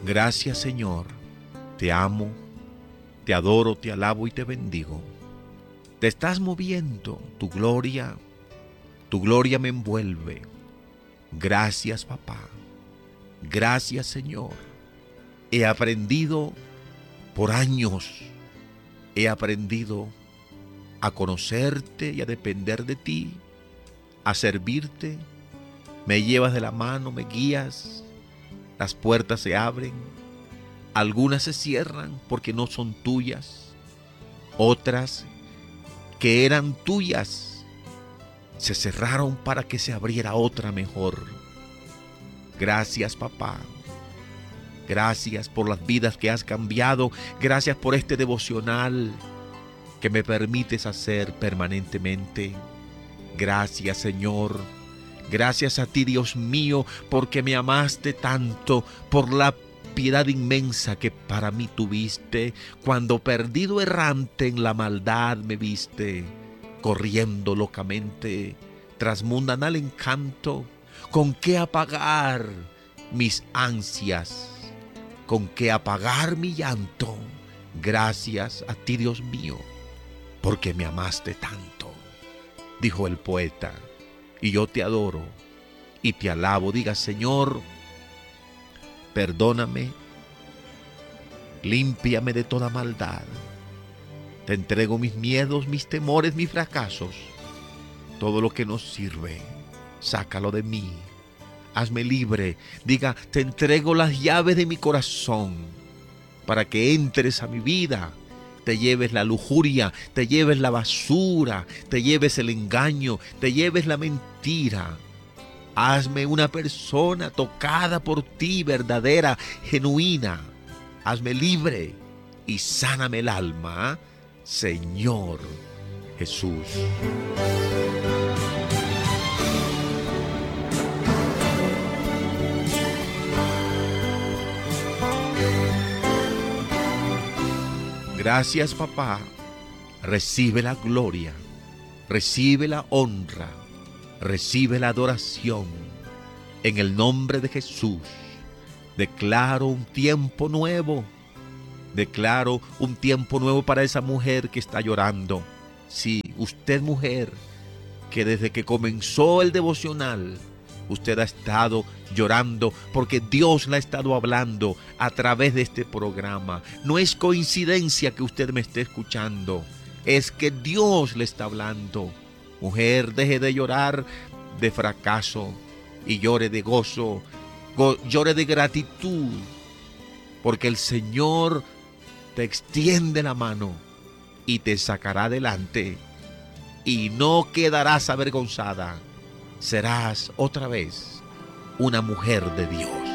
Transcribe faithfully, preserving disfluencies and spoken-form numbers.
Gracias, Señor. Te amo, te adoro, te alabo y te bendigo. Te estás moviendo, tu gloria, tu gloria me envuelve. Gracias, papá. Gracias, Señor. He aprendido por años, he aprendido a conocerte y a depender de ti, a servirte. Me llevas de la mano, me guías. Las puertas se abren. Algunas se cierran porque no son tuyas. Otras que eran tuyas se cerraron para que se abriera otra mejor. Gracias, papá. Gracias por las vidas que has cambiado. Gracias por este devocional que me permites hacer permanentemente. Gracias, Señor. Gracias a ti, Dios mío, porque me amaste tanto, por la piedad inmensa que para mí tuviste. Cuando perdido errante en la maldad me viste, corriendo locamente tras mundanal encanto. ¿Con qué apagar mis ansias? ¿Con qué apagar mi llanto? Gracias a ti, Dios mío, porque me amaste tanto, dijo el poeta. Y yo te adoro y te alabo. Diga: Señor, perdóname, límpiame de toda maldad. Te entrego mis miedos, mis temores, mis fracasos. Todo lo que no sirve, sácalo de mí. Hazme libre. Diga: te entrego las llaves de mi corazón para que entres a mi vida. Te lleves la lujuria, te lleves la basura, te lleves el engaño, te lleves la mentira. Hazme una persona tocada por ti, verdadera, genuina. Hazme libre y sáname el alma, Señor Jesús. Gracias, papá. Recibe la gloria, recibe la honra, recibe la adoración. En el nombre de Jesús, declaro un tiempo nuevo. Declaro un tiempo nuevo para esa mujer que está llorando. Sí, usted, mujer, que desde que comenzó el devocional, usted ha estado llorando porque Dios le ha estado hablando a través de este programa. No es coincidencia que usted me esté escuchando, es que Dios le está hablando. Mujer, deje de llorar de fracaso y llore de gozo, go- llore de gratitud, porque el Señor te extiende la mano y te sacará adelante y no quedarás avergonzada. Serás otra vez una mujer de Dios.